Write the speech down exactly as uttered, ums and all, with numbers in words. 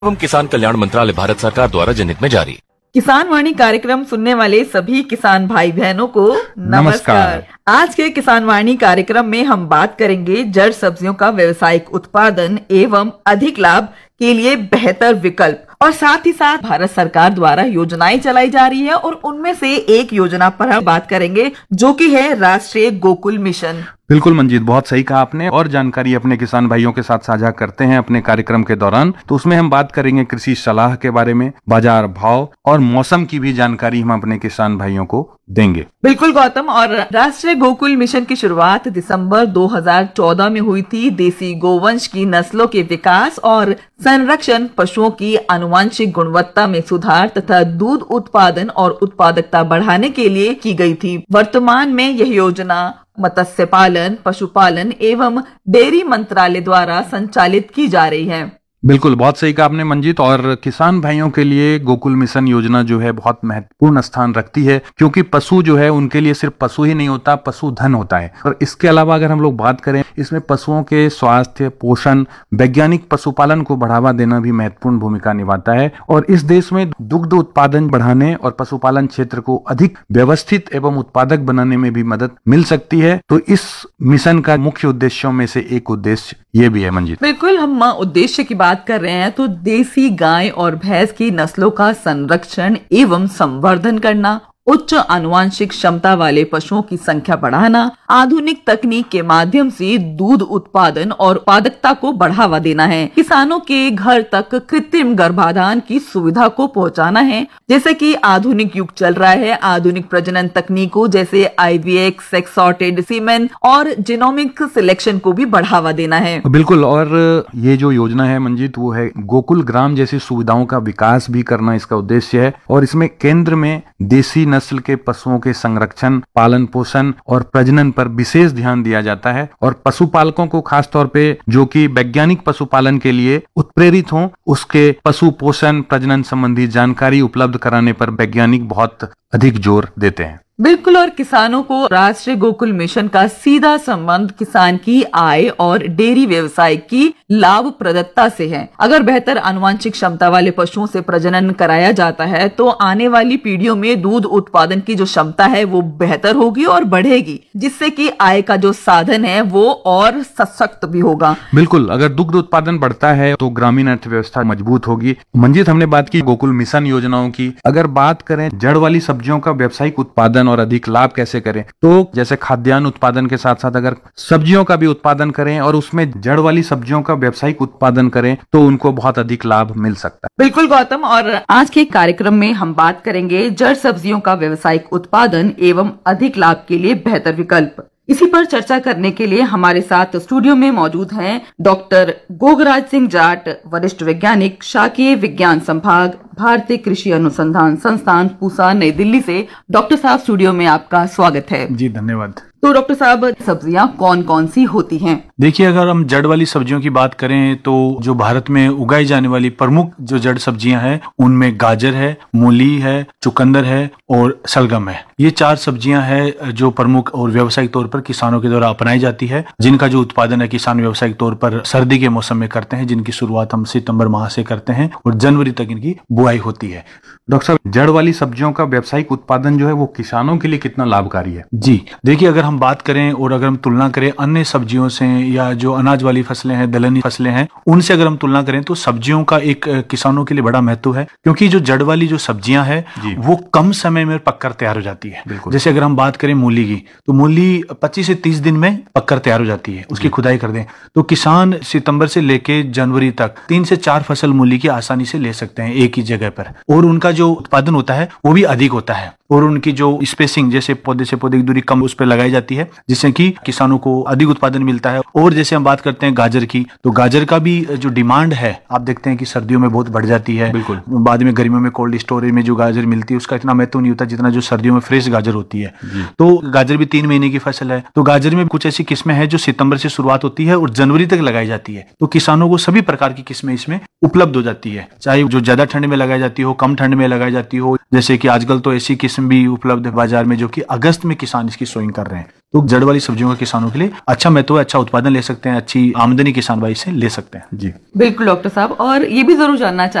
एवं किसान कल्याण मंत्रालय भारत सरकार द्वारा जनहित में जारी। किसान वाणी कार्यक्रम सुनने वाले सभी किसान भाई बहनों को नमस्कार। नमस्कार। आज के किसान वाणी कार्यक्रम में हम बात करेंगे जड़ सब्जियों का व्यावसायिक उत्पादन एवं अधिक लाभ के लिए बेहतर विकल्प, और साथ ही साथ भारत सरकार द्वारा योजनाएं चलाई जा रही है और उनमें से एक योजना पर हम बात करेंगे जो कि है राष्ट्रीय गोकुल मिशन। बिल्कुल मंजीत, बहुत सही कहा आपने। और जानकारी अपने किसान भाइयों के साथ साझा करते हैं अपने कार्यक्रम के दौरान। तो उसमें हम बात करेंगे कृषि सलाह के बारे में, बाजार भाव और मौसम की भी जानकारी हम अपने किसान भाइयों को देंगे। बिल्कुल गौतम, और राष्ट्रीय गोकुल मिशन की शुरुआत दिसंबर दो हज़ार चौदह में हुई थी। देसी गोवंश की नस्लों के विकास और संरक्षण, पशुओं की आनुवंशिक गुणवत्ता में सुधार तथा दूध उत्पादन और उत्पादकता बढ़ाने के लिए की गई थी। वर्तमान में यह योजना मत्स्य पालन, पशुपालन एवं डेयरी मंत्रालय द्वारा संचालित की जा रही है। बिल्कुल, बहुत सही कहा आपने मंजीत। और किसान भाइयों के लिए गोकुल मिशन योजना जो है बहुत महत्वपूर्ण स्थान रखती है, क्योंकि पशु जो है उनके लिए सिर्फ पशु ही नहीं होता, पशु धन होता है। और इसके अलावा अगर हम लोग बात करें, इसमें पशुओं के स्वास्थ्य, पोषण, वैज्ञानिक पशुपालन को बढ़ावा देना भी महत्वपूर्ण भूमिका निभाता है। और इस देश में दुग्ध उत्पादन बढ़ाने और पशुपालन क्षेत्र को अधिक व्यवस्थित एवं उत्पादक बनाने में भी मदद मिल सकती है। तो इस मिशन का मुख्य उद्देश्यों में से एक उद्देश्य ये भी है मंजीत। बिल्कुल, हम उद्देश्य की बात कर रहे हैं तो देसी गाय और भैंस की नस्लों का संरक्षण एवं संवर्धन करना, उच्च आनुवंशिक क्षमता वाले पशुओं की संख्या बढ़ाना, आधुनिक तकनीक के माध्यम से दूध उत्पादन और उत्पादकता को बढ़ावा देना है। किसानों के घर तक कृत्रिम गर्भाधान की सुविधा को पहुंचाना है। जैसे कि आधुनिक युग चल रहा है, आधुनिक प्रजनन तकनीकों जैसे आईवीएफ, सेक्स सॉर्टेड सीमेन और जीनोमिक सिलेक्शन को भी बढ़ावा देना है। बिल्कुल, और ये जो योजना है मंजीत, वो है गोकुल ग्राम जैसी सुविधाओं का विकास भी करना इसका उद्देश्य है। और इसमें केंद्र में देसी नस्ल के पशुओं के संरक्षण, पालन पोषण और प्रजनन पर विशेष ध्यान दिया जाता है। और पशुपालकों को खास तौर पे जो कि वैज्ञानिक पशुपालन के लिए उत्प्रेरित हों, उसके पशु पोषण, प्रजनन संबंधी जानकारी उपलब्ध कराने पर वैज्ञानिक बहुत अधिक जोर देते हैं। बिल्कुल, और किसानों को राष्ट्रीय गोकुल मिशन का सीधा संबंध किसान की आय और डेयरी व्यवसाय की लाभप्रदता से है। अगर बेहतर आनुवंशिक क्षमता वाले पशुओं से प्रजनन कराया जाता है तो आने वाली पीढ़ियों में दूध उत्पादन की जो क्षमता है वो बेहतर होगी और बढ़ेगी, जिससे कि आय का जो साधन है वो और सशक्त भी होगा। बिल्कुल, अगर दुग्ध उत्पादन बढ़ता है तो ग्रामीण अर्थव्यवस्था मजबूत होगी। मंजीत, हमने बात की गोकुल मिशन योजनाओं की। अगर बात करें जड़ वाली सब्जियों का व्यावसायिक उत्पादन और अधिक लाभ कैसे करें, तो जैसे खाद्यान्न उत्पादन के साथ साथ अगर सब्जियों का भी उत्पादन करें और उसमें जड़ वाली सब्जियों का व्यावसायिक उत्पादन करें तो उनको बहुत अधिक लाभ मिल सकता है। बिल्कुल गौतम, और आज के कार्यक्रम में हम बात करेंगे जड़ सब्जियों का व्यावसायिक उत्पादन एवं अधिक लाभ के लिए बेहतर विकल्प। इसी पर चर्चा करने के लिए हमारे साथ स्टूडियो में मौजूद हैं डॉक्टर गोगराज सिंह जाट, वरिष्ठ वैज्ञानिक, शाकीय विज्ञान संभाग, भारतीय कृषि अनुसंधान संस्थान, पूसा, नई दिल्ली से। डॉक्टर साहब, स्टूडियो में आपका स्वागत है। जी धन्यवाद। तो डॉक्टर साहब, सब्जियां कौन कौन सी होती हैं? देखिए, अगर हम जड़ वाली सब्जियों की बात करें तो जो भारत में उगाई जाने वाली प्रमुख जो जड़ सब्जियां हैं उनमें गाजर है, मूली है, चुकंदर है और सलगम है। ये चार सब्जियां हैं जो प्रमुख और व्यावसायिक तौर पर किसानों के द्वारा अपनाई जाती है, जिनका जो उत्पादन है किसान व्यावसायिक तौर पर सर्दी के मौसम में करते हैं, जिनकी शुरुआत हम सितंबर माह से करते हैं और जनवरी तक इनकी बुआई होती है। डॉक्टर साहब, जड़ वाली सब्जियों का व्यावसायिक उत्पादन जो है वो किसानों के लिए कितना लाभकारी है? जी देखिए, अगर हम बात करें और अगर हम तुलना करें अन्य सब्जियों से या जो अनाज वाली फसलें हैं, दलहनी फसलें हैं, उनसे अगर हम तुलना करें तो सब्जियों का एक किसानों के लिए बड़ा महत्व है, क्योंकि जो जड़ वाली जो सब्जियां हैं वो कम समय में पककर तैयार हो जाती है। जैसे अगर हम बात करें मूली की, तो मूली पच्चीस से तीस दिन में पककर तैयार हो जाती है। उसकी खुदाई कर दें तो किसान सितंबर से लेके जनवरी तक तीन से चार फसल मूली की आसानी से ले सकते हैं एक ही जगह पर, और उनका जो उत्पादन होता है वो भी अधिक होता है। और उनकी जो स्पेसिंग, जैसे पौधे से पौधे की दूरी कम उस पर लगाई जाती है, जिससे कि किसानों को अधिक उत्पादन मिलता है। और जैसे हम बात करते हैं गाजर की, तो गाजर का भी जो डिमांड है आप देखते हैं कि सर्दियों में बहुत बढ़ जाती है। बिल्कुल, बाद में गर्मियों में कोल्ड स्टोरेज में जो गाजर मिलती है उसका इतना महत्व नहीं होता जितना जो सर्दियों में फ्रेश फ्रेश गाजर होती है। तो गाजर भी तीन महीने की फसल है, तो गाजर में कुछ ऐसी किस्में हैं जो सितंबर से शुरुआत होती है और जनवरी तक लगाई जाती है। तो किसानों को सभी प्रकार की किस्में इसमें उपलब्ध हो जाती है, चाहे जो ज्यादा ठंड में लगाई जाती हो, कम ठंड में लगाई जाती हो। जैसे कि आजकल तो ऐसी किस्म भी उपलब्ध है बाजार में जो कि अगस्त में किसान इसकी सोइंग कर रहे हैं। तो जड़ वाली सब्जियों का किसानों के लिए अच्छा महत्व है, अच्छा उत्पादन ले सकते हैं, अच्छी आमदनी किसान भाई से ले सकते हैं। जी बिल्कुल डॉक्टर साहब, और ये भी जरूर जानना